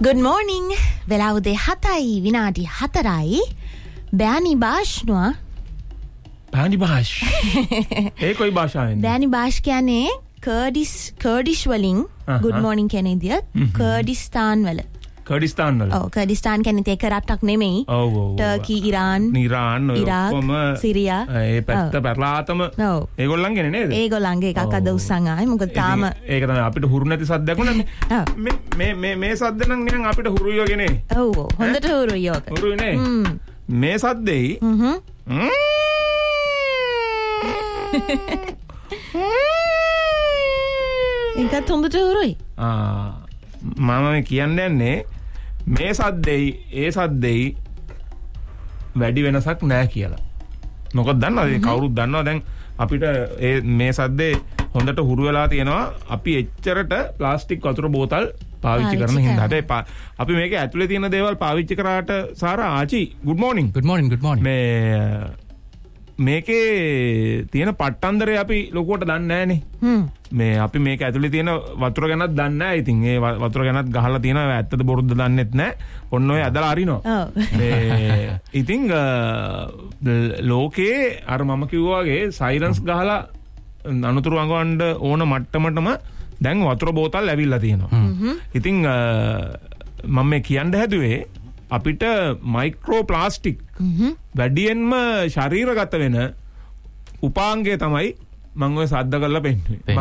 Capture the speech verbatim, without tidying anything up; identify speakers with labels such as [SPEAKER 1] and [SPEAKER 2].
[SPEAKER 1] Good morning. වෙලාව උදේ හතයි විනාඩි හතරයි. බෑනි භාෂ්ණුව.
[SPEAKER 2] බෑනි භාෂ්. ඒ කොයි භාෂාවෙන්ද?
[SPEAKER 1] බෑනි භාෂ් කියන්නේ කර්ඩිස් කර්ඩිෂ් වලින් good morning කියන විදිය කර්ඩිස්තාන් වල.
[SPEAKER 2] කර්ඩිස්තාන් වල.
[SPEAKER 1] ඔව් කර්ඩිස්තාන් කියන්නේ ඒක රටක් නෙමෙයි.
[SPEAKER 2] ඔව් ඔව්.
[SPEAKER 1] ටර්කි, ඉරාන්,
[SPEAKER 2] ඉරාන්,
[SPEAKER 1] ඉරාක්, සිරියා.
[SPEAKER 2] ඒ පැත්ත පැරලාතම ඒගොල්ලන්ගේ නේද?
[SPEAKER 1] ඒගොල්ලන්ගේ එකක් අද උස්සන් ආයි. මොකද තාම
[SPEAKER 2] ඒක තමයි අපිට හුරු නැති සද්දයක් උනන්නේ. මේ මේ මේ මේ සද්ද නම් නිකන් අපිට හුරුයි වගේ නේ.
[SPEAKER 1] ඔව් ඔව්. හොඳට හුරුයි යෝක.
[SPEAKER 2] හුරුයි නේ. මේ සද්දෙයි
[SPEAKER 1] හ්ම්. ඒකත් හොඳට හුරුයි.
[SPEAKER 2] ආ මම කියන්නේ යන්නේ මේ සද්දෙයි ඒ සද්දෙයි වැඩි වෙනසක් නැහැ කියලා. මොකද දන්නවද කවුරුත් දන්නවා දැන් අපිට ඒ මේ සද්දේ හොඳට හුරු වෙලා තියෙනවා අපි එච්චරට ප්ලාස්ටික් වතුර බෝතල් පාවිච්චි කරන හින්දා. හැබැයි අපි මේකේ ඇතුලේ තියෙන දේවල් පාවිච්චි කරාට සාරා ආචි good morning
[SPEAKER 3] good morning good morning
[SPEAKER 2] මේ මේකේ තියෙන පට්ටන්දරේ අපි ලොකුවට දන්නේ නැහනේ.
[SPEAKER 1] හ්ම්.
[SPEAKER 2] මේ අපි මේක ඇතුලේ තියෙන වතුර ගැනත් දන්නේ නැහැ. ඉතින් ඒ වතුර ගැනත් ගහලා තියෙනවා ඇත්තද බොරුද දන්නෙත් නැහැ. ඔන්න ඔය ඇදලා අරිනවා.
[SPEAKER 1] ඔව්.
[SPEAKER 2] මේ ඉතින් ලෝකේ අර මම කිව්වා වගේ සයිරන්ස් ගහලා අනුතුරු අඟවන්න ඕන මට්ටමටම දැන් වතුර බෝතල් ඇවිල්ලා තියෙනවා. ඉතින් මම මේ කියන්න හැදුවේ අපිට මයික්‍රෝ ප්ලාස්ටික් වැඩියෙන්ම ශරීරගත වෙන උපාංගය තමයි මම ඔය සද්ද කරලා පෙන්නන්නේ.